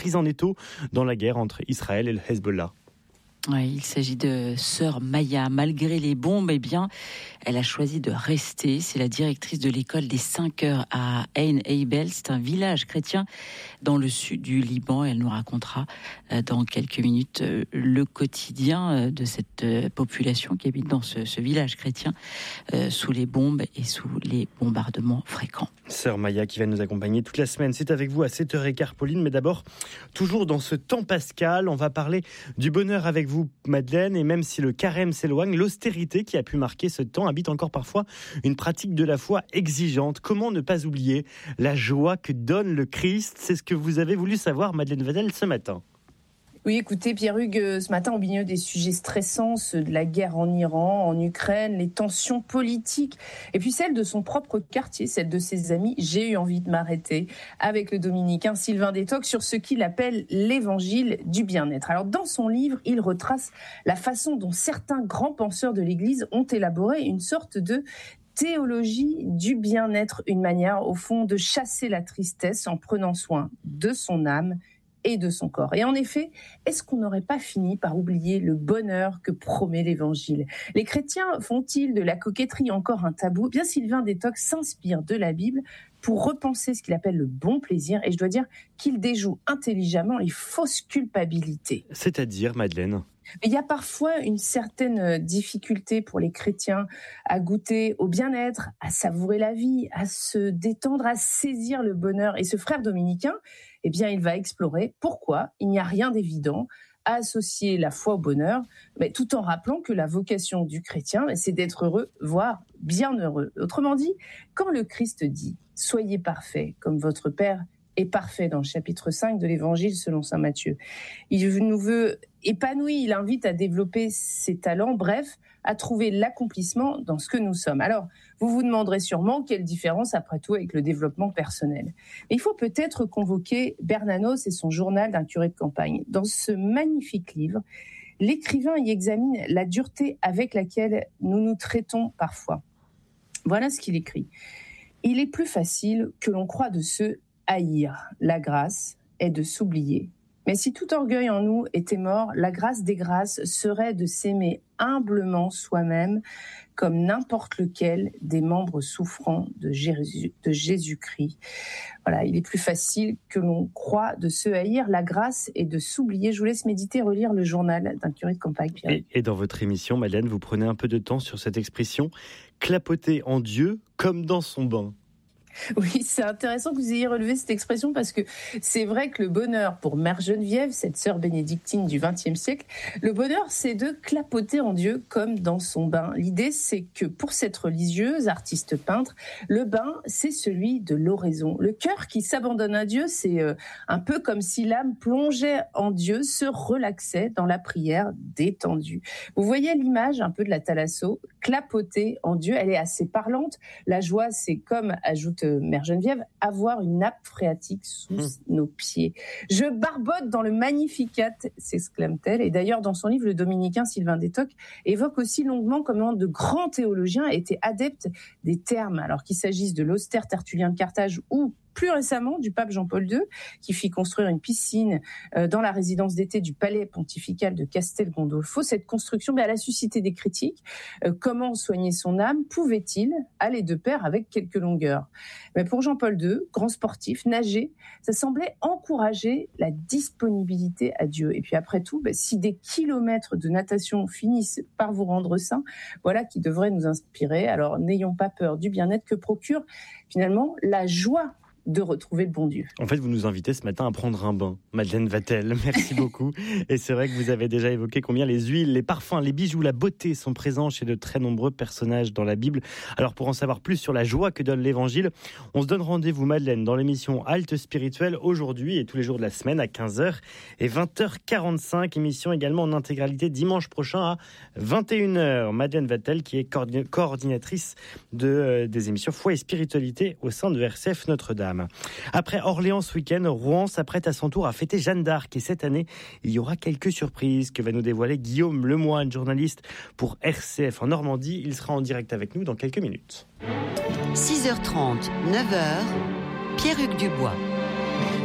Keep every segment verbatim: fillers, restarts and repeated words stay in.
prise en étau dans la guerre entre Israël et le Hezbollah. Ouais, il s'agit de sœur Maya. Malgré les bombes, eh bien, elle a choisi de rester. C'est la directrice de l'école des cinq heures à Ain Eibel. C'est un village chrétien dans le sud du Liban. Elle nous racontera dans quelques minutes le quotidien de cette population qui habite dans ce, ce village chrétien sous les bombes et sous les bombardements fréquents. Sœur Maya qui va nous accompagner toute la semaine. C'est avec vous à sept heures quinze, Pauline. Mais d'abord, toujours dans ce temps pascal, on va parler du bonheur avec vous, Madeleine. Et même si le carême s'éloigne, l'austérité qui a pu marquer ce temps habite encore parfois une pratique de la foi exigeante. Comment ne pas oublier la joie que donne le Christ? C'est ce que vous avez voulu savoir, Madeleine Vadel, ce matin. Oui, écoutez, Pierre-Hugues, ce matin, au milieu des sujets stressants, ceux de la guerre en Iran, en Ukraine, les tensions politiques, et puis celle de son propre quartier, celle de ses amis, j'ai eu envie de m'arrêter avec le dominicain Sylvain Détoc sur ce qu'il appelle l'évangile du bien-être. Alors, dans son livre, il retrace la façon dont certains grands penseurs de l'Église ont élaboré une sorte de théologie du bien-être, une manière, au fond, de chasser la tristesse en prenant soin de son âme et de son corps. Et en effet, est-ce qu'on n'aurait pas fini par oublier le bonheur que promet l'Évangile? Les chrétiens font-ils de la coquetterie encore un tabou? Bien, Sylvain Détoc s'inspire de la Bible pour repenser ce qu'il appelle le bon plaisir, et je dois dire qu'il déjoue intelligemment les fausses culpabilités. C'est-à-dire, Madeleine? Il y a parfois une certaine difficulté pour les chrétiens à goûter au bien-être, à savourer la vie, à se détendre, à saisir le bonheur. Et ce frère dominicain, eh bien, il va explorer pourquoi il n'y a rien d'évident à associer la foi au bonheur, mais tout en rappelant que la vocation du chrétien, c'est d'être heureux, voire bien heureux. Autrement dit, quand le Christ dit « Soyez parfaits comme votre Père est parfait » dans le chapitre cinq de l'Évangile selon saint Matthieu, il nous veut épanouis, il invite à développer ses talents, bref, à trouver l'accomplissement dans ce que nous sommes. Alors, vous vous demanderez sûrement quelle différence, après tout, avec le développement personnel. Mais il faut peut-être convoquer Bernanos et son journal d'un curé de campagne. Dans ce magnifique livre, l'écrivain y examine la dureté avec laquelle nous nous traitons parfois. Voilà ce qu'il écrit. « Il est plus facile que l'on croit de se haïr. La grâce est de s'oublier. Mais si tout orgueil en nous était mort, la grâce des grâces serait de s'aimer humblement soi-même comme n'importe lequel des membres souffrants de, Jésus, de Jésus-Christ. Voilà, il est plus facile que l'on croit de se haïr. La grâce est de s'oublier. Je vous laisse méditer, relire le journal d'un curé de campagne. Et, et dans votre émission, Madeleine, vous prenez un peu de temps sur cette expression « clapoter en Dieu comme dans son bain ». Oui, c'est intéressant que vous ayez relevé cette expression parce que c'est vrai que le bonheur pour Mère Geneviève, cette sœur bénédictine du vingtième siècle, le bonheur c'est de clapoter en Dieu comme dans son bain. L'idée c'est que pour cette religieuse, artiste peintre, le bain c'est celui de l'oraison. Le cœur qui s'abandonne à Dieu, c'est un peu comme si l'âme plongeait en Dieu, se relaxait dans la prière détendue. Vous voyez l'image un peu de la thalasso, clapoter en Dieu, elle est assez parlante. La joie c'est comme, ajoute Mère Geneviève, avoir une nappe phréatique sous mmh. nos pieds. Je barbote dans le Magnificat, s'exclame-t-elle. Et d'ailleurs, dans son livre, le dominicain Sylvain Détoc évoque aussi longuement comment de grands théologiens étaient adeptes des termes, alors qu'il s'agisse de l'austère Tertullien de Carthage ou plus récemment du pape Jean-Paul deux, qui fit construire une piscine euh, dans la résidence d'été du palais pontifical de Castel Gandolfo. Cette construction, ben, elle a suscité des critiques. Euh, comment soigner son âme pouvait-il aller de pair avec quelques longueurs? Mais pour Jean-Paul deux, grand sportif, nager, ça semblait encourager la disponibilité à Dieu. Et puis après tout, ben, si des kilomètres de natation finissent par vous rendre sain, voilà qui devrait nous inspirer. Alors n'ayons pas peur du bien-être que procure finalement la joie de retrouver le bon Dieu. En fait, vous nous invitez ce matin à prendre un bain. Madeleine Vadel, merci beaucoup. Et c'est vrai que vous avez déjà évoqué combien les huiles, les parfums, les bijoux, la beauté sont présents chez de très nombreux personnages dans la Bible. Alors pour en savoir plus sur la joie que donne l'Évangile, on se donne rendez-vous, Madeleine, dans l'émission Halte Spirituelle aujourd'hui et tous les jours de la semaine à quinze heures et vingt heures quarante-cinq. Émission également en intégralité dimanche prochain à vingt et une heures. Madeleine Vadel qui est coordinatrice de, euh, des émissions Foi et Spiritualité au sein de R C F Notre-Dame. Après Orléans ce week-end, Rouen s'apprête à son tour à fêter Jeanne d'Arc. Et cette année, il y aura quelques surprises que va nous dévoiler Guillaume Lemoine, journaliste pour R C F en Normandie. Il sera en direct avec nous dans quelques minutes. six heures trente, neuf heures, Pierre-Hugues Dubois.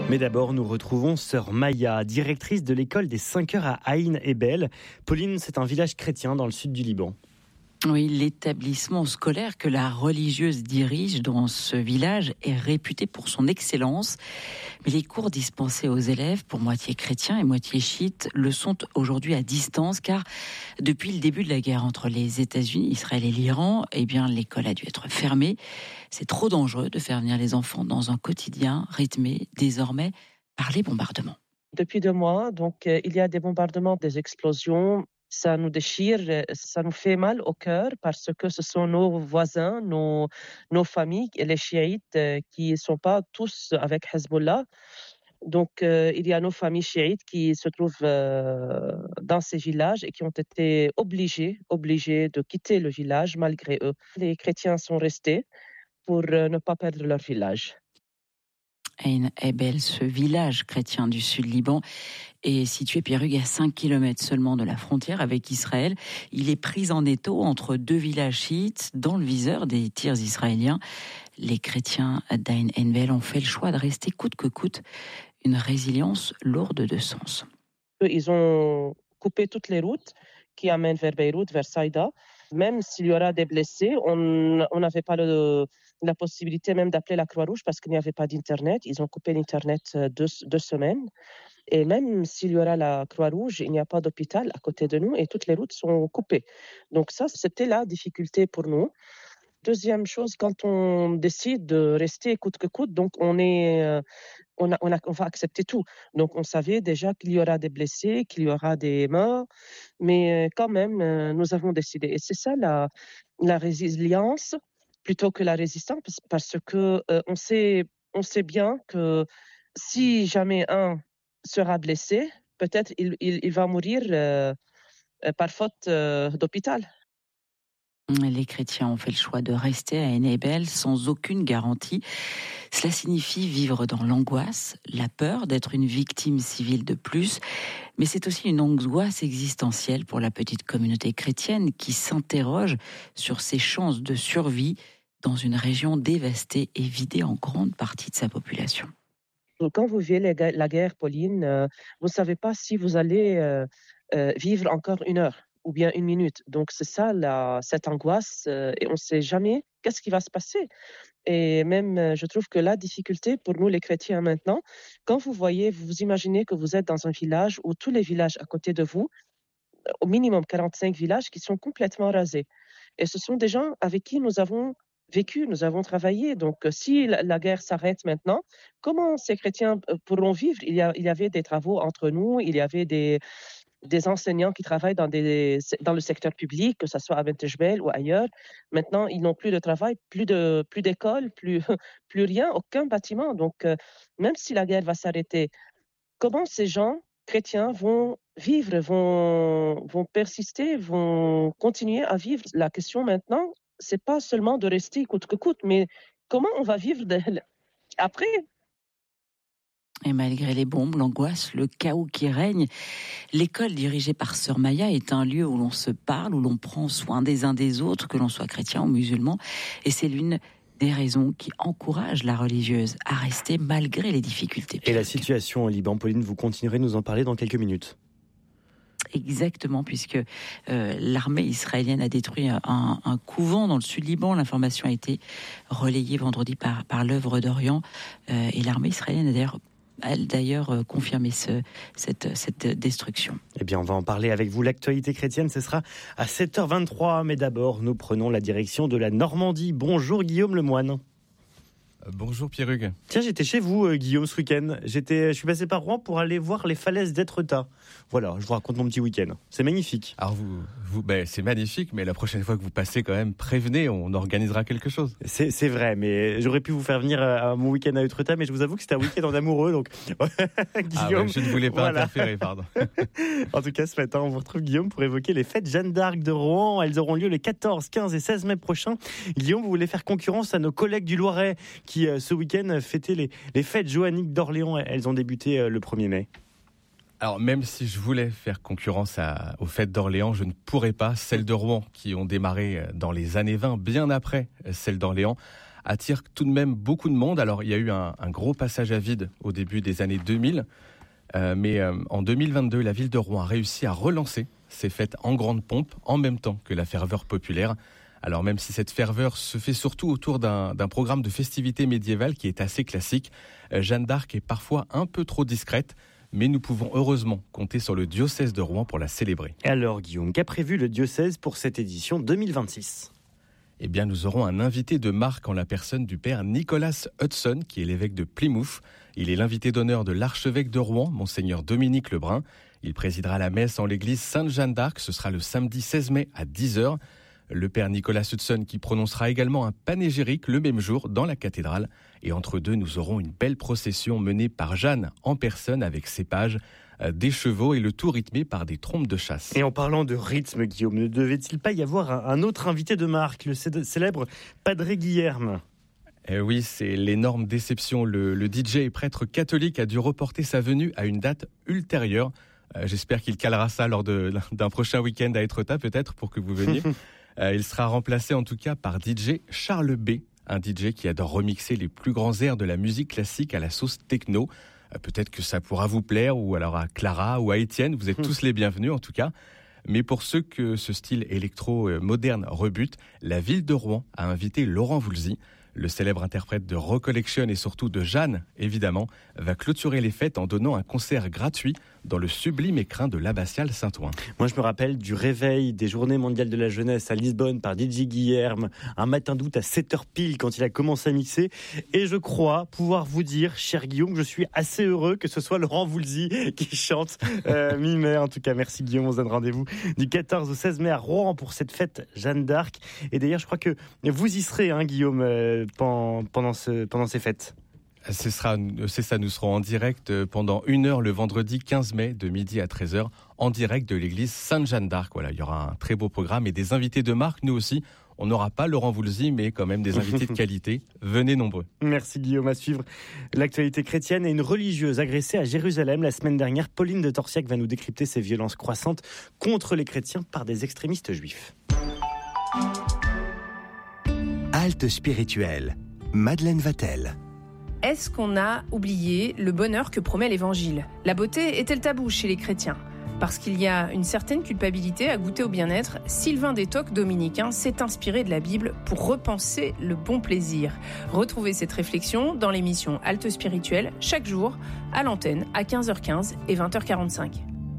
Mais d'abord, nous retrouvons sœur Maya, directrice de l'école des cinq heures à Ain Ebel. Pauline, c'est un village chrétien dans le sud du Liban. Oui, l'établissement scolaire que la religieuse dirige dans ce village est réputé pour son excellence. Mais les cours dispensés aux élèves, pour moitié chrétiens et moitié chiites, le sont aujourd'hui à distance, car depuis le début de la guerre entre les États-Unis, Israël et l'Iran, eh bien, l'école a dû être fermée. C'est trop dangereux de faire venir les enfants dans un quotidien rythmé désormais par les bombardements. Depuis deux mois, donc, euh, il y a des bombardements, des explosions. Ça nous déchire, ça nous fait mal au cœur parce que ce sont nos voisins, nos, nos familles, les chiites euh, qui ne sont pas tous avec Hezbollah. Donc, euh, il y a nos familles chiites qui se trouvent euh, dans ces villages et qui ont été obligées, obligées de quitter le village malgré eux. Les chrétiens sont restés pour euh, ne pas perdre leur village. Ain Ebel, ce village chrétien du sud Liban, est situé, Pierrugue, à cinq kilomètres seulement de la frontière avec Israël. Il est pris en étau entre deux villages chiites dans le viseur des tirs israéliens. Les chrétiens d'Ain Ebel ont fait le choix de rester coûte que coûte, une résilience lourde de sens. Ils ont coupé toutes les routes qui amènent vers Beyrouth, vers Saïda. Même s'il y aura des blessés, on n'avait pas le, la possibilité même d'appeler la Croix-Rouge parce qu'il n'y avait pas d'Internet. Ils ont coupé l'Internet deux, deux semaines. Et même s'il y aura la Croix-Rouge, il n'y a pas d'hôpital à côté de nous et toutes les routes sont coupées. Donc ça, c'était la difficulté pour nous. Deuxième chose, quand on décide de rester coûte que coûte, donc on est... Euh, On, a, on, a, on va accepter tout. Donc, on savait déjà qu'il y aura des blessés, qu'il y aura des morts, mais quand même, nous avons décidé. Et c'est ça la, la résilience plutôt que la résistance, parce que euh, on sait, on sait bien que si jamais un sera blessé, peut-être il, il, il va mourir euh, par faute euh, d'hôpital. Les chrétiens ont fait le choix de rester à Ain Ebel sans aucune garantie. Cela signifie vivre dans l'angoisse, la peur d'être une victime civile de plus, mais c'est aussi une angoisse existentielle pour la petite communauté chrétienne qui s'interroge sur ses chances de survie dans une région dévastée et vidée en grande partie de sa population. Quand vous vivez la guerre, Pauline, vous ne savez pas si vous allez vivre encore une heure ou bien une minute. Donc, c'est ça, la, cette angoisse, euh, et on ne sait jamais qu'est-ce qui va se passer. Et même, euh, je trouve que la difficulté pour nous, les chrétiens maintenant, quand vous voyez, vous vous imaginez que vous êtes dans un village où tous les villages à côté de vous, au minimum quarante-cinq villages qui sont complètement rasés. Et ce sont des gens avec qui nous avons vécu, nous avons travaillé. Donc, si la, la guerre s'arrête maintenant, comment ces chrétiens pourront vivre ? Il y a, il y avait des travaux entre nous, il y avait des... des enseignants qui travaillent dans, des, dans le secteur public, que ce soit à Bentejbel ou ailleurs. Maintenant, ils n'ont plus de travail, plus, de, plus d'école, plus, plus rien, aucun bâtiment. Donc, euh, même si la guerre va s'arrêter, comment ces gens chrétiens vont vivre, vont, vont persister, vont continuer à vivre ? La question maintenant, ce n'est pas seulement de rester coûte que coûte, mais comment on va vivre de... après ? Et malgré les bombes, l'angoisse, le chaos qui règne, l'école dirigée par sœur Maya est un lieu où l'on se parle, où l'on prend soin des uns des autres, que l'on soit chrétien ou musulman. Et c'est l'une des raisons qui encouragent la religieuse à rester malgré les difficultés. Et la situation au Liban, Pauline, vous continuerez de nous en parler dans quelques minutes. Exactement, puisque euh, l'armée israélienne a détruit un, un couvent dans le sud Liban. L'information a été relayée vendredi par, par l'œuvre d'Orient. Euh, et l'armée israélienne a d'ailleurs a d'ailleurs confirmé ce, cette, cette destruction. Eh bien, on va en parler avec vous. L'actualité chrétienne, ce sera à sept heures vingt-trois. Mais d'abord, nous prenons la direction de la Normandie. Bonjour Guillaume Lemoine. Bonjour Pierrugue. Tiens, j'étais chez vous, euh, Guillaume, ce week-end. J'étais, je suis passé par Rouen pour aller voir les falaises d'Étretat. Voilà, je vous raconte mon petit week-end. C'est magnifique. Alors vous, vous ben, c'est magnifique, mais la prochaine fois que vous passez, quand même, prévenez, on organisera quelque chose. C'est, c'est vrai, mais j'aurais pu vous faire venir à, à mon week-end à Étretat, mais je vous avoue que c'était un week-end en amoureux, donc Guillaume. Ah ouais, je ne voulais pas voilà. interférer, pardon. En tout cas, ce matin, on vous retrouve Guillaume pour évoquer les fêtes Jeanne d'Arc de Rouen. Elles auront lieu les quatorze, quinze et seize mai prochains. Guillaume, vous voulez faire concurrence à nos collègues du Loiret qui, euh, ce week-end, fêter les, les fêtes joanniques d'Orléans. Elles ont débuté euh, le premier mai. Alors, même si je voulais faire concurrence à, aux fêtes d'Orléans, je ne pourrais pas. Celles de Rouen, qui ont démarré dans les années vingt, bien après celles d'Orléans. attire tout de même beaucoup de monde. Alors, il y a eu un, un gros passage à vide au début des années deux mille. Euh, mais euh, en deux mille vingt-deux, la ville de Rouen a réussi à relancer ces fêtes en grande pompe, en même temps que la ferveur populaire. Alors même si cette ferveur se fait surtout autour d'un, d'un programme de festivités médiévales qui est assez classique, euh, Jeanne d'Arc est parfois un peu trop discrète, mais nous pouvons heureusement compter sur le diocèse de Rouen pour la célébrer. Alors Guillaume, qu'a prévu le diocèse pour cette édition deux mille vingt-six ? Eh bien, nous aurons un invité de marque en la personne du père Nicholas Hudson, qui est l'évêque de Plymouth. Il est l'invité d'honneur de l'archevêque de Rouen, monseigneur Dominique Lebrun. Il présidera la messe en l'église Sainte-Jeanne d'Arc. Ce sera le samedi seize mai à dix heures. Le père Nicholas Hudson qui prononcera également un panégyrique le même jour dans la cathédrale. Et entre deux, nous aurons une belle procession menée par Jeanne en personne avec ses pages, des chevaux et le tout rythmé par des trompes de chasse. Et en parlant de rythme, Guillaume, ne devait-il pas y avoir un, un autre invité de marque, le célèbre Padre Guilherme ? Eh oui, c'est l'énorme déception. Le, le D J et prêtre catholique a dû reporter sa venue à une date ultérieure. Euh, j'espère qu'il calera ça lors de, d'un prochain week-end à Étretat, peut-être, pour que vous veniez. euh, il sera remplacé en tout cas par D J Charles B, un D J qui adore remixer les plus grands airs de la musique classique à la sauce techno. Euh, peut-être que ça pourra vous plaire, ou alors à Clara ou à Étienne. Vous êtes tous les bienvenus en tout cas. Mais pour ceux que ce style électro-moderne rebute, la ville de Rouen a invité Laurent Voulzy. Le célèbre interprète de Recollection et surtout de Jeanne, évidemment, va clôturer les fêtes en donnant un concert gratuit dans le sublime écrin de l'abbatiale Saint-Ouen. Moi, je me rappelle du réveil des Journées mondiales de la jeunesse à Lisbonne par D J Guilherme, un matin d'août à sept heures pile quand il a commencé à mixer. Et je crois pouvoir vous dire, cher Guillaume, que je suis assez heureux que ce soit Laurent Voulzy qui chante euh, mi-mai. En tout cas, merci Guillaume, on se donne rendez-vous du quatorze au seize mai à Rouen pour cette fête Jeanne d'Arc. Et d'ailleurs, je crois que vous y serez, hein, Guillaume, euh, pendant, ce, pendant ces fêtes. Ce sera, c'est ça, nous serons en direct pendant une heure le vendredi quinze mai de midi à treize heures en direct de l'église Sainte-Jeanne d'Arc. Voilà, il y aura un très beau programme et des invités de marque, nous aussi. On n'aura pas Laurent Voulzy, mais quand même des invités de qualité. Venez nombreux. Merci Guillaume. À suivre l'actualité chrétienne et une religieuse agressée à Jérusalem la semaine dernière. Pauline de Torsiac va nous décrypter ces violences croissantes contre les chrétiens par des extrémistes juifs. Halte spirituelle. Madeleine Vatel. Est-ce qu'on a oublié le bonheur que promet l'Évangile ? La beauté est-elle taboue chez les chrétiens ? Parce qu'il y a une certaine culpabilité à goûter au bien-être, Sylvain Détoc, dominicain, s'est inspiré de la Bible pour repenser le bon plaisir. Retrouvez cette réflexion dans l'émission Halte spirituelle, chaque jour, à l'antenne, à quinze heures quinze et vingt heures quarante-cinq.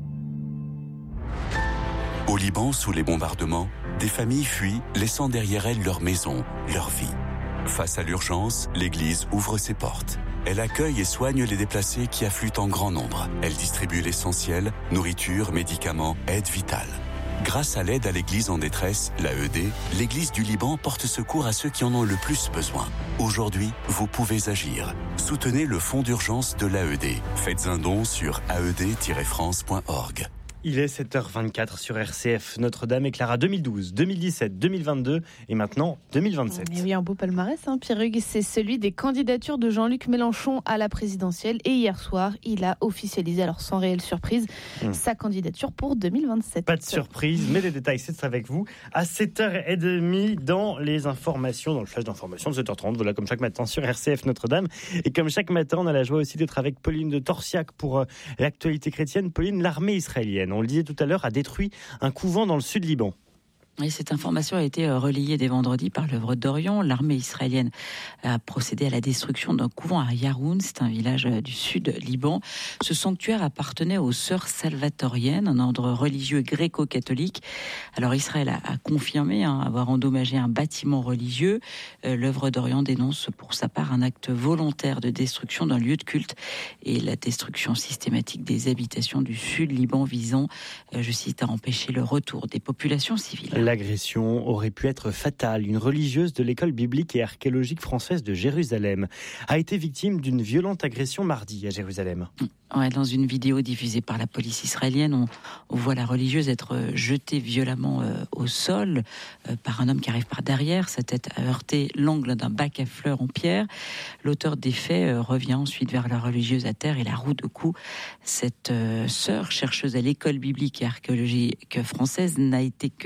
Au Liban, sous les bombardements, des familles fuient, laissant derrière elles leur maison, leur vie. Face à l'urgence, l'Église ouvre ses portes. Elle accueille et soigne les déplacés qui affluent en grand nombre. Elle distribue l'essentiel, nourriture, médicaments, aide vitale. Grâce à l'aide à l'Église en détresse, l'A E D, l'Église du Liban porte secours à ceux qui en ont le plus besoin. Aujourd'hui, vous pouvez agir. Soutenez le fonds d'urgence de l'A E D. Faites un don sur a e d tiret france point org. Il est sept heures vingt-quatre sur R C F. Notre-Dame et Clara deux mille douze, deux mille dix-sept, deux mille vingt-deux et maintenant deux mille vingt-sept. Mais oui, un beau palmarès, hein, Pierre Hugues. C'est celui des candidatures de Jean-Luc Mélenchon à la présidentielle. Et hier soir, il a officialisé, alors sans réelle surprise, mmh. sa candidature pour deux mille vingt-sept. Pas de surprise, mais les détails, c'est avec vous à sept heures trente dans les informations, dans le flash d'information de sept heures trente. Voilà, comme chaque matin sur R C F Notre-Dame. Et comme chaque matin, on a la joie aussi d'être avec Pauline de Torsiac pour euh, l'actualité chrétienne. Pauline, l'armée israélienne, on le disait tout à l'heure, a détruit un couvent dans le sud Liban. Et cette information a été relayée dès vendredi par l'œuvre d'Orient. L'armée israélienne a procédé à la destruction d'un couvent à Yaroun, c'est un village du sud Liban. Ce sanctuaire appartenait aux sœurs salvatoriennes, un ordre religieux gréco-catholique. Alors Israël a, a confirmé hein, avoir endommagé un bâtiment religieux. Euh, l'œuvre d'Orient dénonce pour sa part un acte volontaire de destruction d'un lieu de culte et la destruction systématique des habitations du sud Liban visant, euh, je cite, à empêcher le retour des populations civiles. L'agression aurait pu être fatale. Une religieuse de l'école biblique et archéologique française de Jérusalem a été victime d'une violente agression mardi à Jérusalem. Ouais, dans une vidéo diffusée par la police israélienne, on, on voit la religieuse être jetée violemment euh, au sol euh, par un homme qui arrive par derrière. Sa tête a heurté l'angle d'un bac à fleurs en pierre. L'auteur des faits euh, revient ensuite vers la religieuse à terre et la roue de coups. Cette euh, sœur, chercheuse à l'école biblique et archéologique française, n'a été que légèrement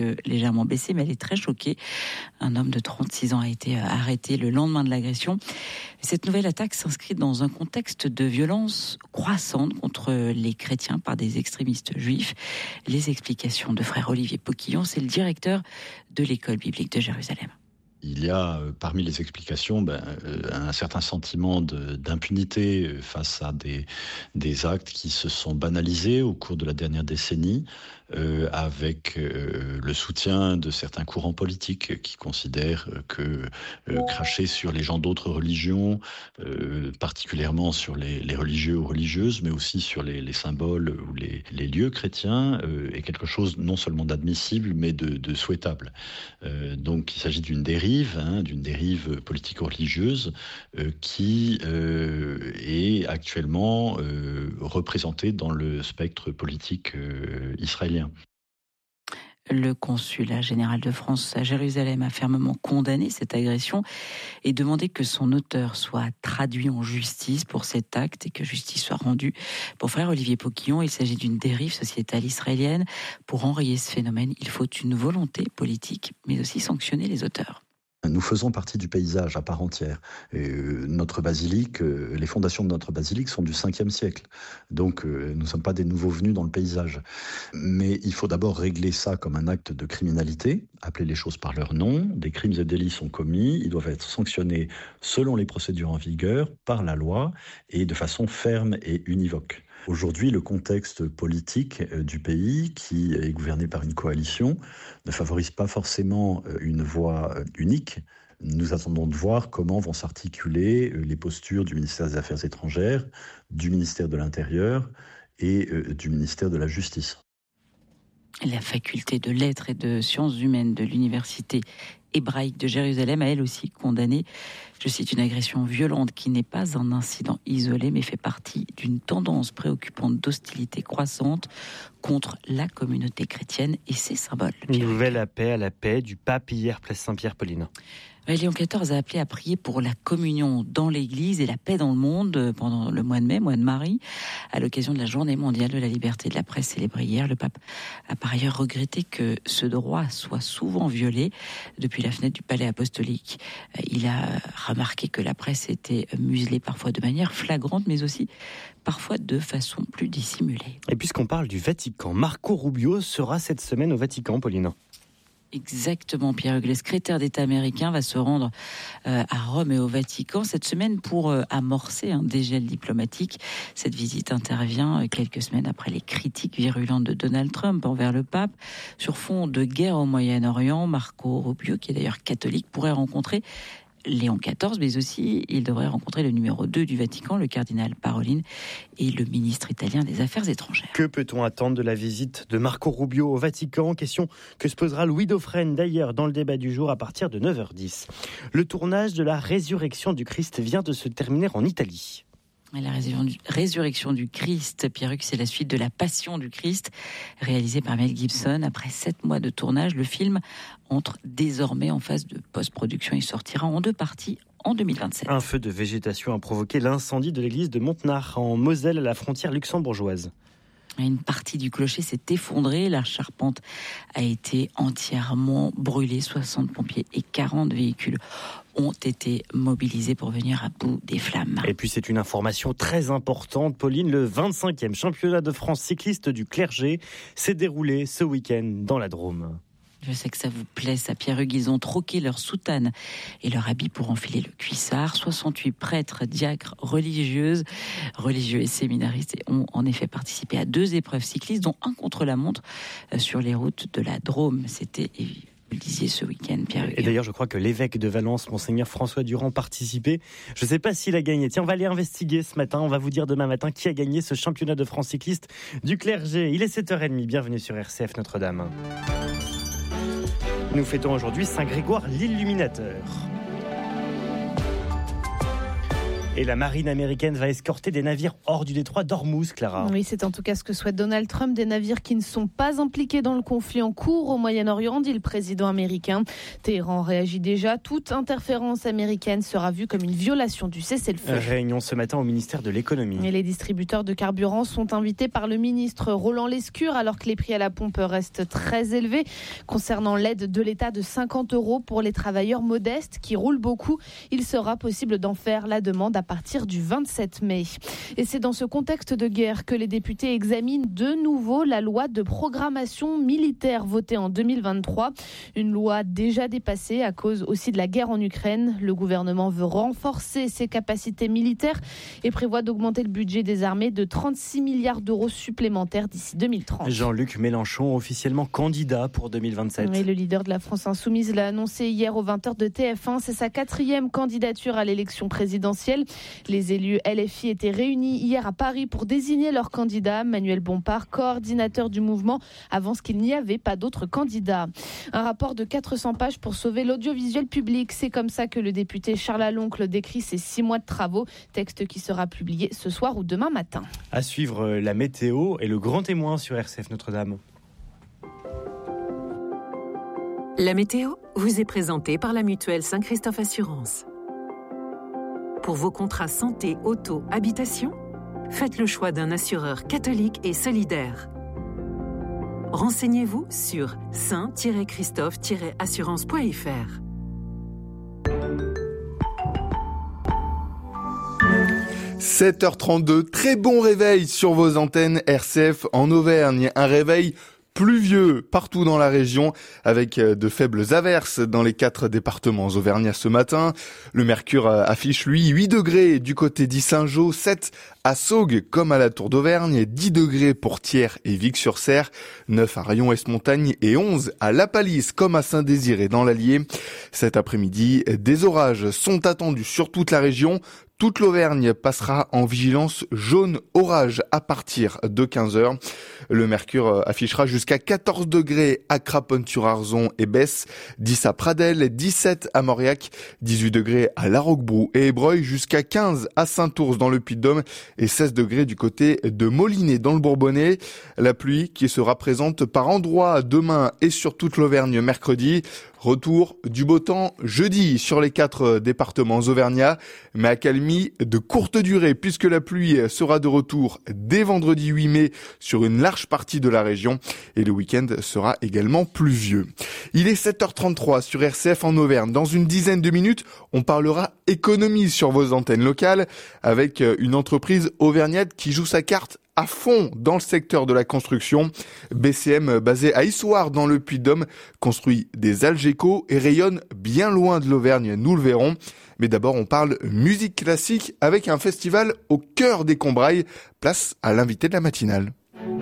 légèrement baissé, mais elle est très choquée. Un homme de trente-six ans a été arrêté le lendemain de l'agression. Cette nouvelle attaque s'inscrit dans un contexte de violence croissante contre les chrétiens par des extrémistes juifs. Les explications de frère Olivier Poquillon, c'est le directeur de l'école biblique de Jérusalem. Il y a parmi les explications ben, un certain sentiment de, d'impunité face à des, des actes qui se sont banalisés au cours de la dernière décennie, euh, avec euh, le soutien de certains courants politiques qui considèrent que euh, cracher sur les gens d'autres religions, euh, particulièrement sur les, les religieux ou religieuses, mais aussi sur les, les symboles ou les, les lieux chrétiens, euh, est quelque chose non seulement d'admissible, mais de, de souhaitable. Euh, donc il s'agit d'une dérive Hein, d'une dérive politico-religieuse euh, qui euh, est actuellement euh, représentée dans le spectre politique euh, israélien. Le consulat général de France à Jérusalem a fermement condamné cette agression et demandé que son auteur soit traduit en justice pour cet acte et que justice soit rendue. Pour frère Olivier Poquillon, il s'agit d'une dérive sociétale israélienne. Pour enrayer ce phénomène, il faut une volonté politique, mais aussi sanctionner les auteurs. Nous faisons partie du paysage à part entière. Et euh, notre basilique, euh, les fondations de notre basilique sont du cinquième siècle. Donc euh, nous ne sommes pas des nouveaux venus dans le paysage. Mais il faut d'abord régler ça comme un acte de criminalité, appeler les choses par leur nom. Des crimes et délits sont commis, ils doivent être sanctionnés selon les procédures en vigueur, par la loi, et de façon ferme et univoque. Aujourd'hui, le contexte politique du pays, qui est gouverné par une coalition, ne favorise pas forcément une voie unique. Nous attendons de voir comment vont s'articuler les postures du ministère des Affaires étrangères, du ministère de l'Intérieur et du ministère de la Justice. La faculté de lettres et de sciences humaines de l'université hébraïque de Jérusalem a elle aussi condamné, je cite, une agression violente qui n'est pas un incident isolé mais fait partie d'une tendance préoccupante d'hostilité croissante contre la communauté chrétienne et ses symboles. Nouvelle appel à la paix du pape hier, place Saint-Pierre, Pauline. Léon quatorze a appelé à prier pour la communion dans l'Église et la paix dans le monde pendant le mois de mai, mois de Marie. À l'occasion de la journée mondiale de la liberté de la presse célébrée hier, le pape a par ailleurs regretté que ce droit soit souvent violé depuis la fenêtre du palais apostolique. Il a remarqué que la presse était muselée parfois de manière flagrante, mais aussi parfois de façon plus dissimulée. Et puisqu'on parle du Vatican, Marco Rubio sera cette semaine au Vatican, Pauline. Exactement, Pierre-Hugues. Le secrétaire d'État américain va se rendre euh, à Rome et au Vatican cette semaine pour euh, amorcer un dégel diplomatique. Cette visite intervient euh, quelques semaines après les critiques virulentes de Donald Trump envers le pape. Sur fond de guerre au Moyen-Orient, Marco Rubio, qui est d'ailleurs catholique, pourrait rencontrer Léon quatorze, mais aussi il devrait rencontrer le numéro deux du Vatican, le cardinal Parolin, et le ministre italien des Affaires étrangères. Que peut-on attendre de la visite de Marco Rubio au Vatican ? Question que se posera Louis Dauphren d'ailleurs dans le débat du jour à partir de neuf heures dix. Le tournage de la résurrection du Christ vient de se terminer en Italie. La résurrection du Christ, Pierre-Hugues, c'est la suite de la Passion du Christ, réalisée par Mel Gibson. Après sept mois de tournage, le film entre désormais en phase de post-production. Il sortira en deux parties en deux mille vingt-sept. Un feu de végétation a provoqué l'incendie de l'église de Montenard, en Moselle, à la frontière luxembourgeoise. Une partie du clocher s'est effondrée, la charpente a été entièrement brûlée, soixante pompiers et quarante véhicules ont été mobilisés pour venir à bout des flammes. Et puis c'est une information très importante, Pauline, le vingt-cinquième championnat de France cycliste du clergé s'est déroulé ce week-end dans la Drôme. Je sais que ça vous plaît, ça, Pierre-Hugues. Ils ont troqué leur soutane et leur habit pour enfiler le cuissard. soixante-huit prêtres, diacres, religieuses, religieux et séminaristes ont en effet participé à deux épreuves cyclistes, dont un contre-la-montre sur les routes de la Drôme. C'était, vous le disiez, ce week-end, Pierre-Hugues. Et d'ailleurs, je crois que l'évêque de Valence, Monseigneur François Durand, participait. Je ne sais pas s'il a gagné. Tiens, on va aller investiguer ce matin. On va vous dire demain matin qui a gagné ce championnat de France cycliste du clergé. Il est sept heures trente. Bienvenue sur R C F Notre-Dame. Nous fêtons aujourd'hui Saint Grégoire l'Illuminateur. Et la marine américaine va escorter des navires hors du détroit d'Ormuz, Clara. Oui, c'est en tout cas ce que souhaite Donald Trump, des navires qui ne sont pas impliqués dans le conflit en cours au Moyen-Orient, dit le président américain. Téhéran réagit déjà. Toute interférence américaine sera vue comme une violation du cessez-le-feu. Réunion ce matin au ministère de l'économie. Et les distributeurs de carburant sont invités par le ministre Roland Lescure, alors que les prix à la pompe restent très élevés. Concernant l'aide de l'État de cinquante euros pour les travailleurs modestes qui roulent beaucoup, il sera possible d'en faire la demande à partir du vingt-sept mai. Et c'est dans ce contexte de guerre que les députés examinent de nouveau la loi de programmation militaire votée en deux mille vingt-trois. Une loi déjà dépassée à cause aussi de la guerre en Ukraine. Le gouvernement veut renforcer ses capacités militaires et prévoit d'augmenter le budget des armées de trente-six milliards d'euros supplémentaires d'ici deux mille trente. Jean-Luc Mélenchon, officiellement candidat pour deux mille vingt-sept. Oui, le leader de la France Insoumise l'a annoncé hier aux vingt heures de T F un. C'est sa quatrième candidature à l'élection présidentielle. Les élus L F I étaient réunis hier à Paris pour désigner leur candidat. Manuel Bompard, coordinateur du mouvement, avance qu'il n'y avait pas d'autres candidats. Un rapport de quatre cents pages pour sauver l'audiovisuel public. C'est comme ça que le député Charles Aloncle décrit ses six mois de travaux. Texte qui sera publié ce soir ou demain matin. À suivre la météo et le grand témoin sur R C F Notre-Dame. La météo vous est présentée par la mutuelle Saint-Christophe Assurance. Pour vos contrats santé, auto, habitation, faites le choix d'un assureur catholique et solidaire. Renseignez-vous sur saint tiret christophe tiret assurance point f r. sept heures trente-deux, très bon réveil sur vos antennes R C F en Auvergne. Un réveil pluvieux partout dans la région, avec de faibles averses dans les quatre départements auvergnats ce matin. Le mercure affiche, lui, huit degrés du côté d'Issingeaux, sept à Saugues comme à la Tour d'Auvergne, dix degrés pour Thiers et Vic-sur-Serre, neuf à Rayon-Est-Montagne et onze à La Palisse comme à Saint-Désiré dans l'Allier. Cet après-midi, des orages sont attendus sur toute la région. Toute l'Auvergne passera en vigilance jaune orage à partir de quinze heures. Le mercure affichera jusqu'à quatorze degrés à Craponne-sur-Arzon et Besse, dix à Pradelles, dix-sept à Mauriac, dix-huit degrés à La Roquebrou et Ébreuil, jusqu'à quinze à Saint-Ours dans le Puy-de-Dôme et seize degrés du côté de Molinet dans le Bourbonnais. La pluie qui sera présente par endroits demain et sur toute l'Auvergne mercredi. Retour du beau temps jeudi sur les quatre départements auvergnats, mais accalmie de courte durée puisque la pluie sera de retour dès vendredi huit mai sur une large partie de la région et le week-end sera également pluvieux. Il est sept heures trente-trois sur R C F en Auvergne. Dans une dizaine de minutes, on parlera économie sur vos antennes locales avec une entreprise auvergnate qui joue sa carte à fond dans le secteur de la construction. B C M, basé à Issoire dans le Puy-de-Dôme, construit des Algeco et rayonne bien loin de l'Auvergne, nous le verrons. Mais d'abord, on parle musique classique avec un festival au cœur des Combrailles. Place à l'invité de la matinale.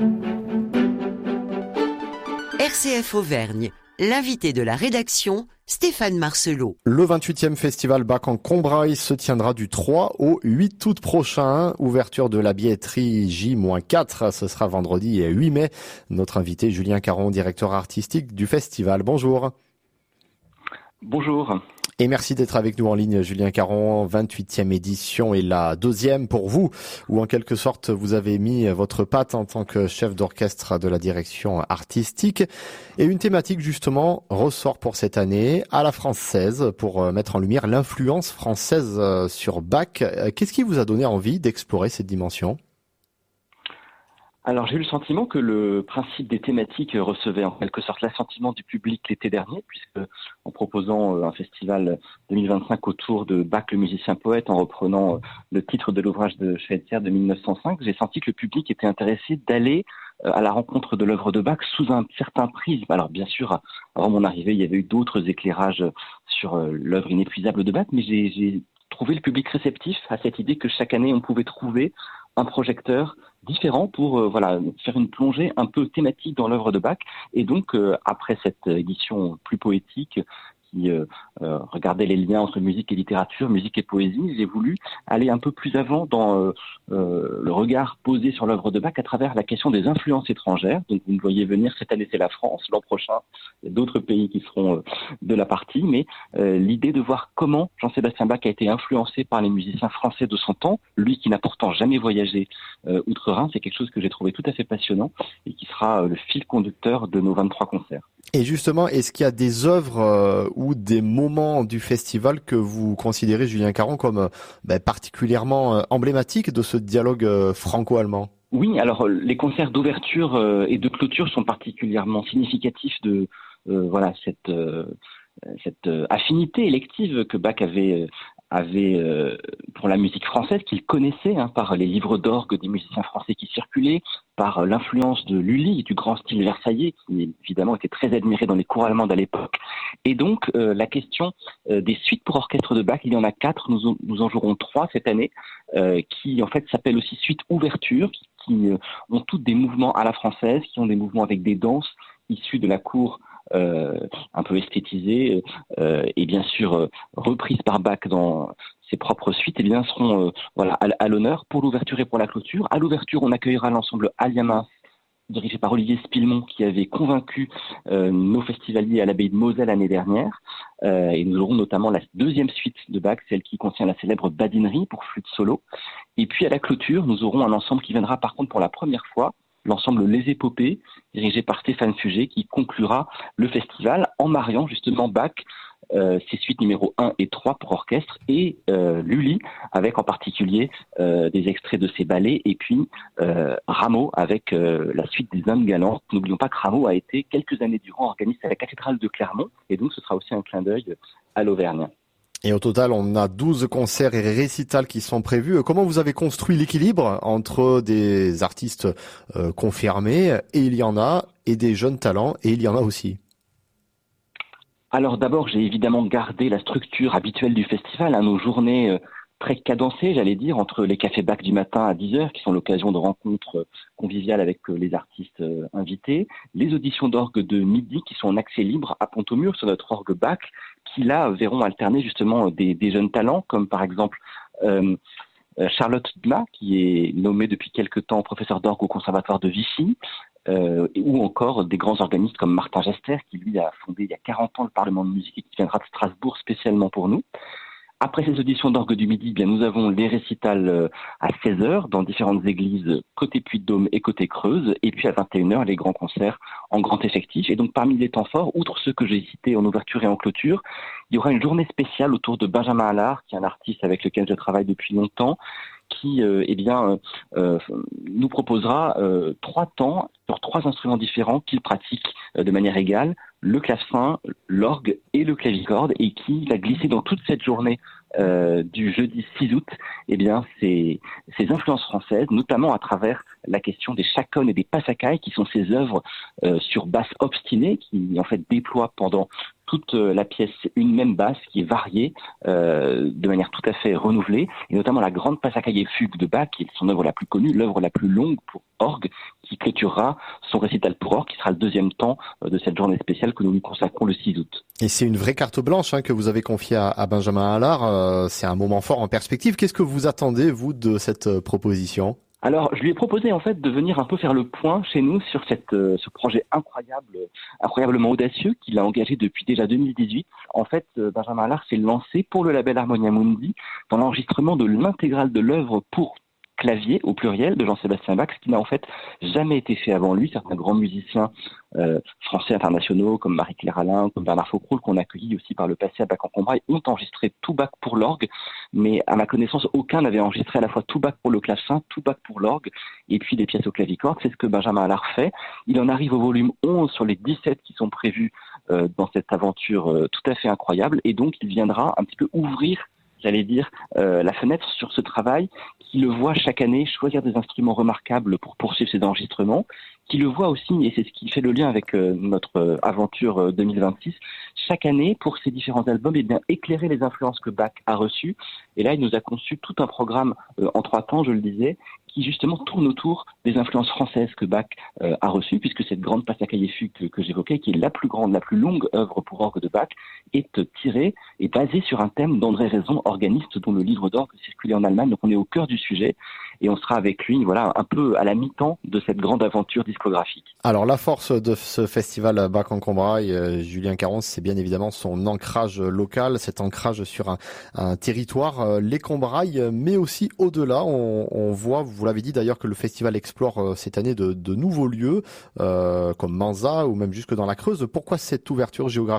R C F Auvergne, l'invité de la rédaction, Stéphane Marcelot. Le vingt-huitième festival Bach en Combrailles se tiendra du trois au huit août prochain. Ouverture de la billetterie J quatre, ce sera vendredi huit mai. Notre invité Julien Caron, directeur artistique du festival. Bonjour. Bonjour. Et merci d'être avec nous en ligne, Julien Caron. vingt-huitième édition et la deuxième pour vous, où en quelque sorte vous avez mis votre patte en tant que chef d'orchestre de la direction artistique. Et une thématique justement ressort pour cette année, à la française, pour mettre en lumière l'influence française sur Bach. Qu'est-ce qui vous a donné envie d'explorer cette dimension ? Alors j'ai eu le sentiment que le principe des thématiques recevait en quelque sorte l'assentiment du public l'été dernier, puisque en proposant un festival deux mille vingt-cinq autour de Bach le musicien-poète, en reprenant le titre de l'ouvrage de Schweitzer de mille neuf cent cinq, j'ai senti que le public était intéressé d'aller à la rencontre de l'œuvre de Bach sous un certain prisme. Alors bien sûr, avant mon arrivée, il y avait eu d'autres éclairages sur l'œuvre inépuisable de Bach, mais j'ai, j'ai trouvé le public réceptif à cette idée que chaque année on pouvait trouver un projecteur différent pour euh, voilà faire une plongée un peu thématique dans l'œuvre de Bach. Et donc, euh, après cette édition plus poétique qui euh, euh, regardait les liens entre musique et littérature, musique et poésie. J'ai voulu aller un peu plus avant dans euh, euh, le regard posé sur l'œuvre de Bach à travers la question des influences étrangères. Donc vous me voyez venir, cette année c'est la France, l'an prochain il y a d'autres pays qui seront euh, de la partie, mais euh, l'idée de voir comment Jean-Sébastien Bach a été influencé par les musiciens français de son temps, lui qui n'a pourtant jamais voyagé euh, outre-Rhin, c'est quelque chose que j'ai trouvé tout à fait passionnant et qui sera euh, le fil conducteur de nos vingt-trois concerts. Et justement, est-ce qu'il y a des œuvres euh, ou des moments du festival que vous considérez, Julien Caron, comme euh, ben, particulièrement euh, emblématiques de ce dialogue euh, franco-allemand ? Oui, alors les concerts d'ouverture euh, et de clôture sont particulièrement significatifs de euh, voilà cette euh, cette euh, affinité élective que Bach avait euh, avait euh, pour la musique française, qu'il connaissait hein, par les livres d'orgue des musiciens français qui circulaient, par l'influence de Lully, du grand style versaillais, qui évidemment était très admiré dans les cours allemandes à l'époque. Et donc, euh, la question euh, des suites pour orchestre de Bach, il y en a quatre, nous, nous en jouerons trois cette année, euh, qui en fait s'appellent aussi suite ouverture, qui, qui euh, ont toutes des mouvements à la française, qui ont des mouvements avec des danses issues de la cour Euh, un peu esthétisées euh, et bien sûr euh, reprises par Bach dans ses propres suites, et eh bien seront euh, voilà à, à l'honneur pour l'ouverture et pour la clôture. À l'ouverture, on accueillera l'ensemble Aliamas, dirigé par Olivier Spilmont, qui avait convaincu euh, nos festivaliers à l'abbaye de Moselle l'année dernière. Euh, et nous aurons notamment la deuxième suite de Bach, celle qui contient la célèbre badinerie pour flûte solo. Et puis à la clôture, nous aurons un ensemble qui viendra par contre pour la première fois, l'ensemble Les Épopées, dirigé par Stéphane Fuget, qui conclura le festival en mariant justement Bach, euh, ses suites numéro un et trois pour orchestre, et euh, Lully, avec en particulier euh, des extraits de ses ballets, et puis euh, Rameau, avec euh, la suite des Indes galantes. N'oublions pas que Rameau a été quelques années durant organiste à la cathédrale de Clermont, et donc ce sera aussi un clin d'œil à l'Auvergne. Et au total, on a douze concerts et récitals qui sont prévus. Comment vous avez construit l'équilibre entre des artistes euh, confirmés, et il y en a, et des jeunes talents, et il y en a aussi? Alors d'abord, j'ai évidemment gardé la structure habituelle du festival, hein, nos journées euh, très cadencées, j'allais dire, entre les cafés Bach du matin à dix heures, qui sont l'occasion de rencontres conviviales avec euh, les artistes euh, invités, les auditions d'orgue de midi, qui sont en accès libre à Pont-au-Mur sur notre orgue Bach, qui là verront alterner justement des, des jeunes talents, comme par exemple euh, Charlotte Dumas, qui est nommée depuis quelque temps professeur d'orgue au Conservatoire de Vichy, euh, ou encore des grands organistes comme Martin Gester, qui lui a fondé il y a quarante ans le Parlement de musique et qui viendra de Strasbourg spécialement pour nous. Après ces auditions d'orgue du midi, bien nous avons les récitals à seize heures dans différentes églises côté Puy-de-Dôme et côté Creuse, et puis à vingt et une heures les grands concerts en grand effectif. Et donc parmi les temps forts, outre ceux que j'ai cités en ouverture et en clôture, il y aura une journée spéciale autour de Benjamin Allard, qui est un artiste avec lequel je travaille depuis longtemps, qui euh, eh bien euh, nous proposera euh, trois temps sur trois instruments différents qu'il pratique euh, de manière égale, le clavecin, l'orgue et le clavicorde, et qui va glisser dans toute cette journée euh, du jeudi six août eh bien ces, ces influences françaises, notamment à travers la question des chaconnes et des passacailles, qui sont ces œuvres euh, sur basse obstinée, qui en fait déploient pendant toute la pièce une même basse qui est variée euh, de manière tout à fait renouvelée, et notamment la grande passacaille et fugue de Bach, qui est son œuvre la plus connue, l'œuvre la plus longue pour orgue, qui clôturera son récital pour orgue, qui sera le deuxième temps de cette journée spéciale que nous lui consacrons le six août. Et c'est une vraie carte blanche hein, que vous avez confiée à, à Benjamin Allard. Euh, c'est un moment fort en perspective. Qu'est-ce que vous attendez, vous, de cette proposition ? Alors, je lui ai proposé en fait de venir un peu faire le point chez nous sur cette, euh, ce projet incroyable, incroyablement audacieux qu'il a engagé depuis déjà deux mille dix-huit. En fait, euh, Benjamin Allard s'est lancé pour le label Harmonia Mundi dans l'enregistrement de l'intégrale de l'œuvre pour clavier au pluriel de Jean-Sébastien Bach, ce qui n'a en fait jamais été fait avant lui. Certains grands musiciens euh, français internationaux comme Marie-Claire Alain, comme Bernard Faucroul, qu'on a accueilli aussi par le passé à Bach-en-Combraille, ont enregistré tout Bach pour l'orgue, mais à ma connaissance, aucun n'avait enregistré à la fois tout Bach pour le clavecin, tout Bach pour l'orgue, et puis des pièces au clavicorde. C'est ce que Benjamin Allard fait. Il en arrive au volume onze sur les dix-sept qui sont prévus euh, dans cette aventure euh, tout à fait incroyable, et donc il viendra un petit peu ouvrir, j'allais dire, euh, la fenêtre sur ce travail, qui le voit chaque année choisir des instruments remarquables pour poursuivre ses enregistrements, qui le voit aussi, et c'est ce qui fait le lien avec euh, notre euh, aventure euh, deux mille vingt-six, chaque année, pour ces différents albums, eh bien, éclairer les influences que Bach a reçues. Et là, il nous a conçu tout un programme euh, en trois temps, je le disais, qui justement tourne autour des influences françaises que Bach euh, a reçues, puisque cette grande Passacaille Fugue que, que j'évoquais, qui est la plus grande, la plus longue œuvre pour orgue de Bach, est tirée et basée sur un thème d'André Raison, organiste dont le livre d'orgue circulait en Allemagne. Donc on est au cœur du sujet et on sera avec lui, voilà, un peu à la mi-temps de cette grande aventure discographique. Alors la force de ce festival Bach en Combrailles, euh, Julien Caron, c'est bien évidemment son ancrage local, cet ancrage sur un, un territoire, euh, les Combrailles, mais aussi au-delà. On, on voit, vous l'avez dit d'ailleurs, que le festival explore euh, cette année de, de nouveaux lieux, euh, comme Manzat ou même jusque dans la Creuse. Pourquoi cette ouverture géographique ?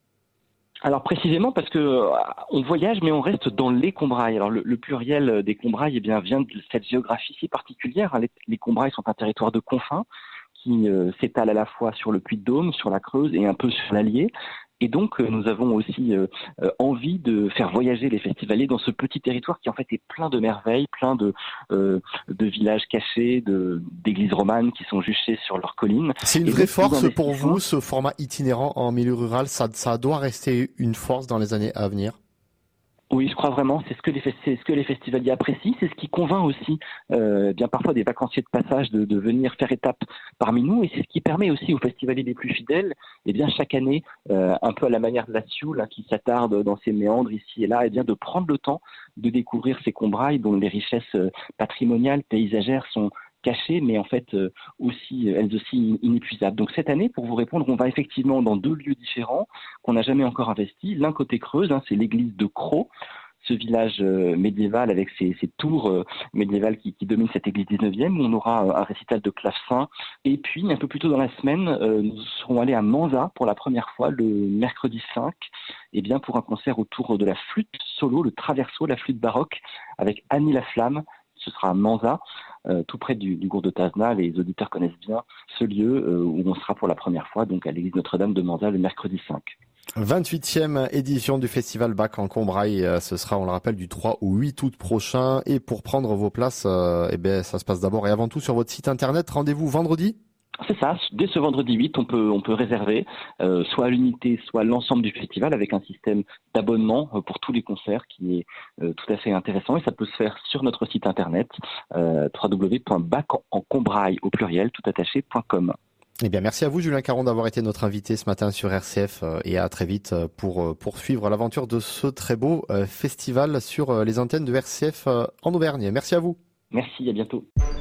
Alors précisément parce que euh, on voyage mais on reste dans les Combrailles. Alors le, le pluriel des Combrailles eh bien vient de cette géographie si particulière. Les, les Combrailles sont un territoire de confins qui euh, s'étale à la fois sur le Puy-de-Dôme, sur la Creuse et un peu sur l'Allier. Et donc, euh, nous avons aussi euh, euh, envie de faire voyager les festivaliers dans ce petit territoire qui en fait est plein de merveilles, plein de, euh, de villages cachés, de, d'églises romanes qui sont juchées sur leurs collines. C'est une et vraie donc, force pour vous, ce format itinérant en milieu rural. Ça, ça doit rester une force dans les années à venir. Oui, je crois vraiment. C'est ce que les, c'est ce que les festivaliers apprécient. C'est ce qui convainc aussi, euh, bien parfois des vacanciers de passage de, de venir faire étape parmi nous. Et c'est ce qui permet aussi aux festivaliers les plus fidèles, eh bien chaque année, euh, un peu à la manière de la Sioule, hein, qui s'attarde dans ses méandres ici et là, eh bien de prendre le temps de découvrir ces Combrailles dont les richesses patrimoniales, paysagères sont cachées, mais en fait euh, aussi elles aussi inépuisables. Donc cette année, pour vous répondre, on va effectivement dans deux lieux différents qu'on n'a jamais encore investis. L'un côté Creuse, hein, c'est l'église de Crau, ce village euh, médiéval avec ses, ses tours euh, médiévales qui, qui dominent cette église dix-neuvième, où on aura euh, un récital de clavecin. Et puis, un peu plus tôt dans la semaine, euh, nous serons allés à Manzat pour la première fois le mercredi cinq, et bien pour un concert autour de la flûte solo, le traverso, la flûte baroque, avec Annie Laflamme. Ce sera à Manzat, euh, tout près du, du Gour de Tazna. Les auditeurs connaissent bien ce lieu euh, où on sera pour la première fois, donc à l'église Notre-Dame de Manzat le mercredi cinq. vingt-huitième édition du festival Bach en Combrailles. Ce sera, on le rappelle, du trois au huit août prochain. Et pour prendre vos places, euh, eh ben, ça se passe d'abord et avant tout sur votre site internet. Rendez-vous vendredi ? C'est ça, dès ce vendredi huit, on peut, on peut réserver euh, soit à l'unité, soit l'ensemble du festival avec un système d'abonnement euh, pour tous les concerts qui est euh, tout à fait intéressant et ça peut se faire sur notre site internet euh, w w w point bach en combrailles au pluriel tout attaché point com. Eh bien, merci à vous, Julien Caron, d'avoir été notre invité ce matin sur R C F et à très vite pour poursuivre l'aventure de ce très beau festival sur les antennes de R C F en Auvergne. Merci à vous. Merci, à bientôt.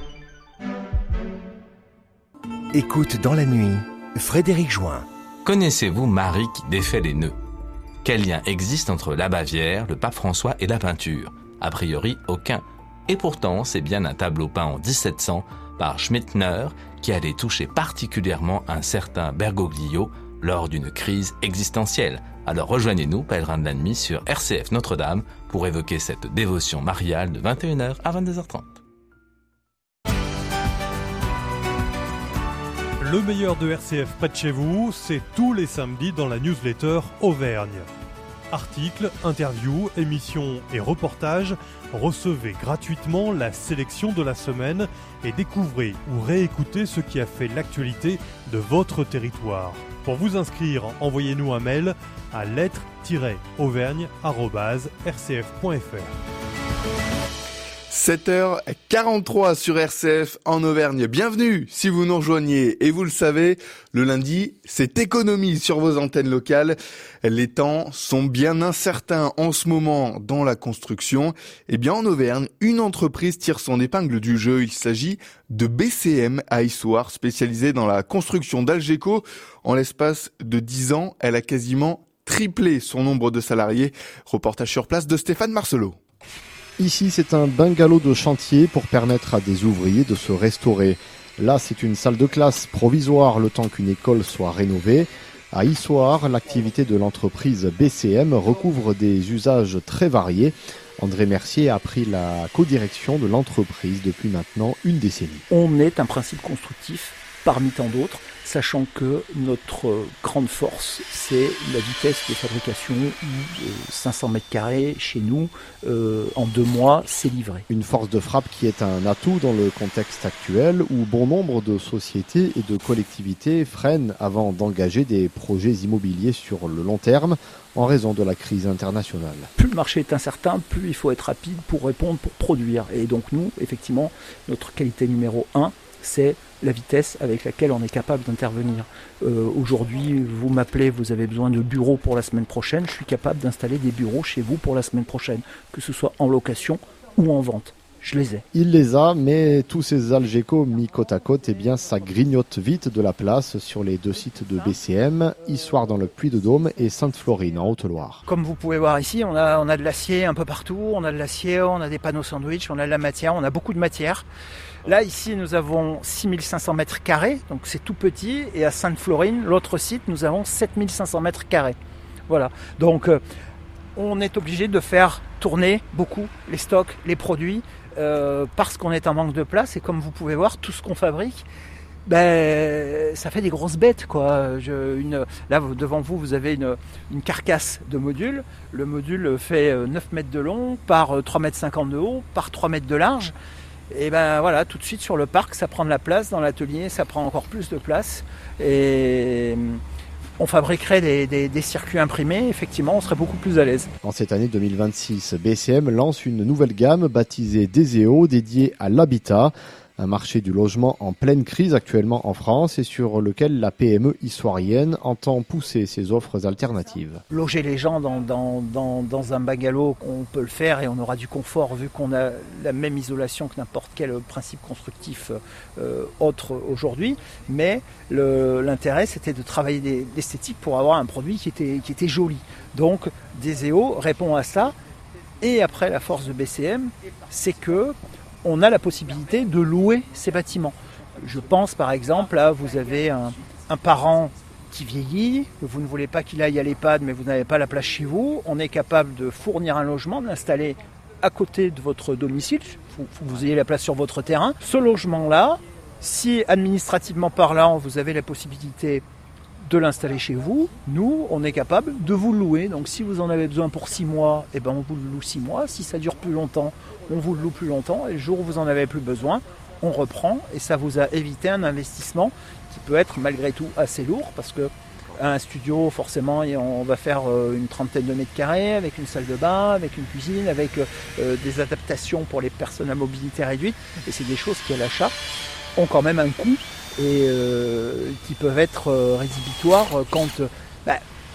Écoute dans la nuit, Frédéric Join. Connaissez-vous Marie qui défait les nœuds ? Quel lien existe entre la Bavière, le pape François et la peinture ? A priori, aucun. Et pourtant, c'est bien un tableau peint en dix-sept cents par Schmittner qui allait toucher particulièrement un certain Bergoglio lors d'une crise existentielle. Alors rejoignez-nous, pèlerins de la nuit, sur R C F Notre-Dame pour évoquer cette dévotion mariale de vingt et une heures à vingt-deux heures trente. Le meilleur de R C F près de chez vous, c'est tous les samedis dans la newsletter Auvergne. Articles, interviews, émissions et reportages, recevez gratuitement la sélection de la semaine et découvrez ou réécoutez ce qui a fait l'actualité de votre territoire. Pour vous inscrire, envoyez-nous un mail à lettres tiret auvergne arobase r c f point f r. sept heures quarante-trois sur R C F en Auvergne. Bienvenue si vous nous rejoignez. Et vous le savez, le lundi, c'est économie sur vos antennes locales. Les temps sont bien incertains en ce moment dans la construction. Eh bien, en Auvergne, une entreprise tire son épingle du jeu. Il s'agit de B C M à Issoire, spécialisée dans la construction d'Algeco. En l'espace de dix ans, elle a quasiment triplé son nombre de salariés. Reportage sur place de Stéphane Marcelot. Ici, c'est un bungalow de chantier pour permettre à des ouvriers de se restaurer. Là, c'est une salle de classe provisoire le temps qu'une école soit rénovée. À Issoire, l'activité de l'entreprise B C M recouvre des usages très variés. André Mercier a pris la codirection de l'entreprise depuis maintenant une décennie. On est un principe constructif parmi tant d'autres, sachant que notre grande force, c'est la vitesse de fabrication où cinq cents mètres carrés chez nous, euh, en deux mois, c'est livré. Une force de frappe qui est un atout dans le contexte actuel où bon nombre de sociétés et de collectivités freinent avant d'engager des projets immobiliers sur le long terme en raison de la crise internationale. Plus le marché est incertain, plus il faut être rapide pour répondre, pour produire. Et donc nous, effectivement, notre qualité numéro un, c'est la vitesse avec laquelle on est capable d'intervenir. Euh, aujourd'hui, vous m'appelez, vous avez besoin de bureaux pour la semaine prochaine, je suis capable d'installer des bureaux chez vous pour la semaine prochaine, que ce soit en location ou en vente. Je les ai. Il les a, mais tous ces Algeco mis côte à côte, eh bien, ça grignote vite de la place sur les deux sites de B C M, Issoire dans le Puy-de-Dôme et Sainte-Florine en Haute-Loire. Comme vous pouvez voir ici, on a, on a de l'acier un peu partout, on a de l'acier, on a des panneaux sandwich, on a de la matière, on a beaucoup de matière. Là, ici, nous avons six mille cinq cents mètres carrés, donc c'est tout petit, et à Sainte-Florine, l'autre site, nous avons sept mille cinq cents mètres carrés. Voilà, donc euh, on est obligé de faire tourner beaucoup les stocks, les produits, Euh, parce qu'on est en manque de place et comme vous pouvez voir, tout ce qu'on fabrique, ben, ça fait des grosses bêtes, quoi. Je, une, là, devant vous, vous avez une, une carcasse de module. Le module fait neuf mètres de long par trois mètres cinquante de haut par trois mètres de large. Et ben voilà, tout de suite sur le parc, ça prend de la place. Dans l'atelier, ça prend encore plus de place. Et on fabriquerait des, des, des circuits imprimés, effectivement, on serait beaucoup plus à l'aise. En cette année deux mille vingt-six, B C M lance une nouvelle gamme baptisée Deseo, dédiée à l'habitat, un marché du logement en pleine crise actuellement en France et sur lequel la P M E issoirienne entend pousser ses offres alternatives. Loger les gens dans, dans, dans, dans un bungalow, on peut le faire et on aura du confort vu qu'on a la même isolation que n'importe quel principe constructif euh, autre aujourd'hui. Mais le, l'intérêt, c'était de travailler des, l'esthétique pour avoir un produit qui était, qui était joli. Donc Deseo répond à ça. Et après, la force de B C M, c'est que on a la possibilité de louer ces bâtiments. Je pense par exemple, là, vous avez un, un parent qui vieillit, vous ne voulez pas qu'il aille à l'EHPAD, mais vous n'avez pas la place chez vous. On est capable de fournir un logement, de l'installer à côté de votre domicile. Il faut, faut que vous ayez la place sur votre terrain. Ce logement-là, si administrativement parlant, vous avez la possibilité de l'installer chez vous, nous, on est capable de vous le louer. Donc si vous en avez besoin pour six mois, eh ben, on vous le loue six mois. Si ça dure plus longtemps, on vous le loue plus longtemps. Et le jour où vous en avez plus besoin, on reprend. Et ça vous a évité un investissement qui peut être malgré tout assez lourd parce que un studio, forcément, on va faire une trentaine de mètres carrés avec une salle de bain, avec une cuisine, avec des adaptations pour les personnes à mobilité réduite. Et c'est des choses qui, à l'achat, ont quand même un coût et euh, qui peuvent être euh, rédhibitoires quand euh, bah,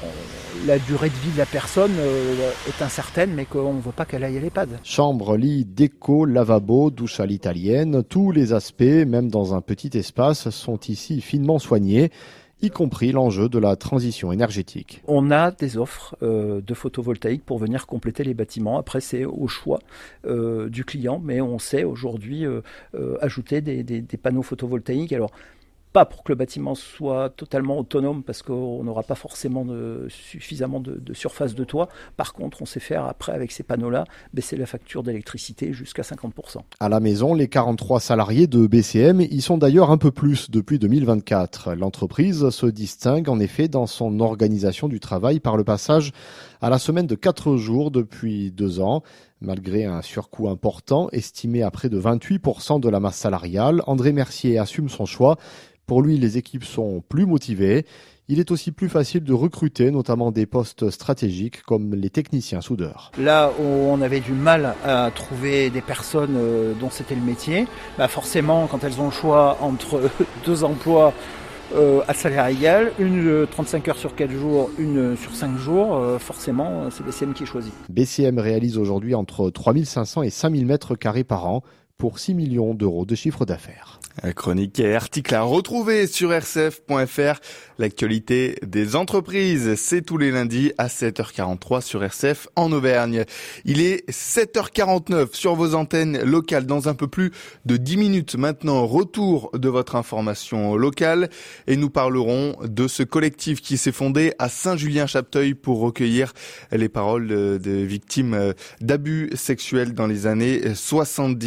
on, la durée de vie de la personne euh, est incertaine, mais qu'on ne veut pas qu'elle aille à l'EHPAD. Chambre, lit, déco, lavabo, douche à l'italienne, tous les aspects, même dans un petit espace, sont ici finement soignés, y compris l'enjeu de la transition énergétique. On a des offres euh, de photovoltaïque pour venir compléter les bâtiments. Après, c'est au choix euh, du client, mais on sait aujourd'hui euh, euh, ajouter des, des, des panneaux photovoltaïques. Alors, pas pour que le bâtiment soit totalement autonome, parce qu'on n'aura pas forcément de, suffisamment de, de surface de toit. Par contre, on sait faire, après, avec ces panneaux-là, baisser la facture d'électricité jusqu'à cinquante pour cent. À la maison, les quarante-trois salariés de B C M y sont d'ailleurs un peu plus depuis deux mille vingt-quatre. L'entreprise se distingue en effet dans son organisation du travail par le passage à la semaine de quatre jours depuis deux ans. Malgré un surcoût important, estimé à près de vingt-huit pour cent de la masse salariale, André Mercier assume son choix. Pour lui, les équipes sont plus motivées. Il est aussi plus facile de recruter, notamment des postes stratégiques comme les techniciens soudeurs. Là où on avait du mal à trouver des personnes dont c'était le métier, bah forcément, quand elles ont le choix entre deux emplois euh, à salaire égal, une trente-cinq heures sur quatre jours, une sur cinq jours, euh, forcément, c'est B C M qui choisit. B C M réalise aujourd'hui entre trois mille cinq cents et cinq mille mètres carrés par an pour six millions d'euros de chiffre d'affaires. Chronique et article à retrouver sur r c f point f r. L'actualité des entreprises, c'est tous les lundis à sept heures quarante-trois sur R C F en Auvergne. Il est sept heures quarante-neuf sur vos antennes locales. Dans un peu plus de dix minutes maintenant, retour de votre information locale et nous parlerons de ce collectif qui s'est fondé à Saint-Julien-Chapteuil pour recueillir les paroles de victimes d'abus sexuels dans les années soixante-dix. Il sera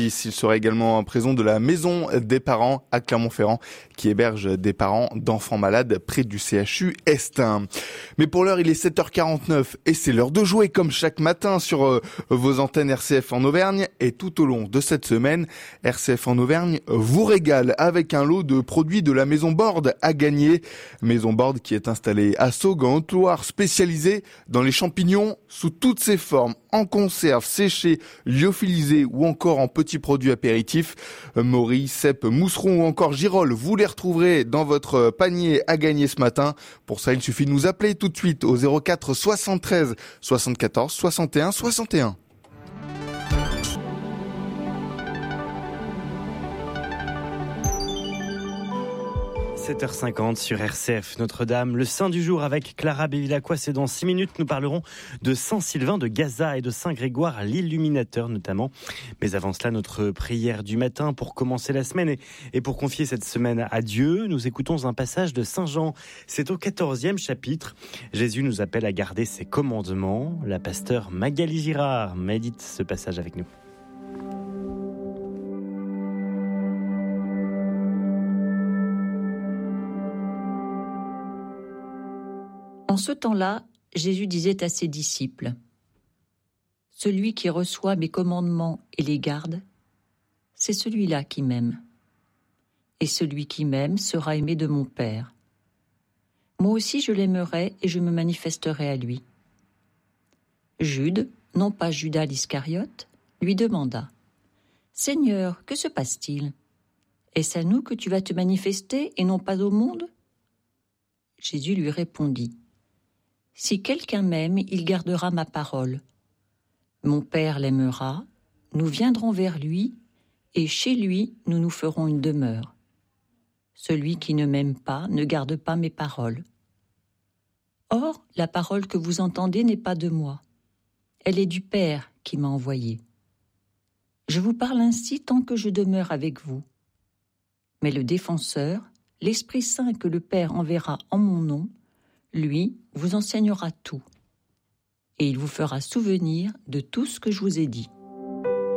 sera également présent de la Maison des Parents à Clermont-Ferrand, qui héberge des parents d'enfants malades près du C H U Estin. Mais pour l'heure, il est sept heures quarante-neuf et c'est l'heure de jouer comme chaque matin sur euh, vos antennes R C F en Auvergne. Et tout au long de cette semaine, R C F en Auvergne vous régale avec un lot de produits de la Maison Borde à gagner. Maison Borde qui est installée à Saugues en Haute-Loire, spécialisée dans les champignons sous toutes ses formes, en conserve, séchés, lyophilisés ou encore en petits produits apéritifs. Moris, cèpes, mousserons ou encore girolles, vous les retrouverez dans votre panier à gagner ce matin. Pour ça, il suffit de nous appeler tout de suite au zéro quatre soixante-treize soixante-quatorze soixante et un soixante et un. sept heures cinquante sur R C F Notre-Dame, le Saint du jour avec Clara Bévilacqua. C'est dans six minutes, nous parlerons de Saint-Sylvain de Gaza et de Saint-Grégoire l'Illuminateur notamment. Mais avant cela, notre prière du matin pour commencer la semaine et, et pour confier cette semaine à Dieu, nous écoutons un passage de Saint Jean. C'est au quatorzième chapitre. Jésus nous appelle à garder ses commandements. La pasteure Magali Girard médite ce passage avec nous. En ce temps-là, Jésus disait à ses disciples : « Celui qui reçoit mes commandements et les garde, c'est celui-là qui m'aime. Et celui qui m'aime sera aimé de mon Père. Moi aussi je l'aimerai et je me manifesterai à lui. » Jude, non pas Judas l'Iscariote, lui demanda : « Seigneur, que se passe-t-il ? Est-ce à nous que tu vas te manifester et non pas au monde ?» Jésus lui répondit : « Si quelqu'un m'aime, il gardera ma parole. Mon Père l'aimera, nous viendrons vers lui, et chez lui nous nous ferons une demeure. Celui qui ne m'aime pas ne garde pas mes paroles. Or, la parole que vous entendez n'est pas de moi. Elle est du Père qui m'a envoyé. Je vous parle ainsi tant que je demeure avec vous. Mais le défenseur, l'Esprit Saint que le Père enverra en mon nom, lui vous enseignera tout, et il vous fera souvenir de tout ce que je vous ai dit. »